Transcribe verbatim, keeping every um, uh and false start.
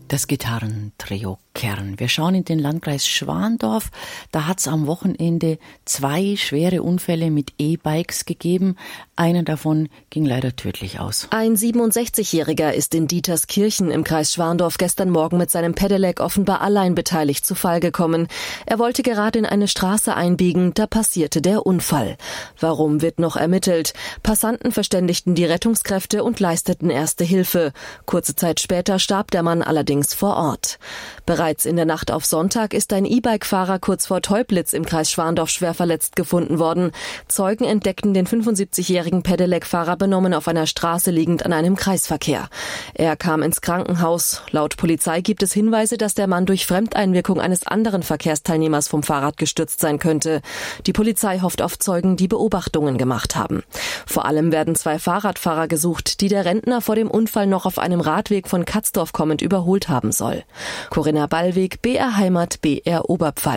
Das Gitarrentrio Kern. Wir schauen in den Landkreis Schwandorf. Da hat es am Wochenende zwei schwere Unfälle mit E-Bikes gegeben. Einer davon ging leider tödlich aus. Ein siebenundsechzigjähriger ist in Dieterskirchen im Kreis Schwandorf gestern Morgen mit seinem Pedelec offenbar allein beteiligt zu Fall gekommen. Er wollte gerade in eine Straße einbiegen, da passierte der Unfall. Warum, wird noch ermittelt. Passanten verständigten die Rettungskräfte und leisteten erste Hilfe. Kurze Zeit später starb der Mann allerdings vor Ort. Bereits in der Nacht auf Sonntag ist ein E-Bike-Fahrer kurz vor Teublitz im Kreis Schwandorf schwer verletzt gefunden worden. Zeugen entdeckten den fünfundsiebzigjährigen Pedelec-Fahrer benommen auf einer Straße liegend an einem Kreisverkehr. Er kam ins Krankenhaus. Laut Polizei gibt es Hinweise, dass der Mann durch Fremdeinwirkung eines anderen Verkehrsteilnehmers vom Fahrrad gestürzt sein könnte. Die Polizei hofft auf Zeugen, die Beobachtungen gemacht haben. Vor allem werden zwei Fahrradfahrer gesucht, die der Rentner vor dem Unfall noch auf einem Radweg von Katzdorf kommend überholt haben soll. Corinna Ballweg, B R Heimat, B R Oberpfalz.